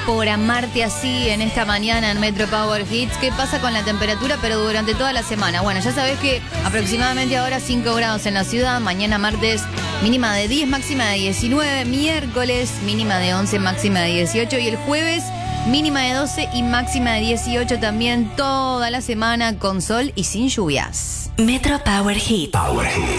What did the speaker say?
programarte así en esta mañana en Metro Power Hits. ¿Qué pasa con la temperatura, pero durante toda la semana? Bueno, ya sabés que aproximadamente ahora 5 grados en la ciudad. Mañana martes mínima de 10, máxima de 19. Miércoles mínima de 11, máxima de 18. Y el jueves mínima de 12 y máxima de 18 también. Toda la semana con sol y sin lluvias. Metro Power Hits. Power Hits.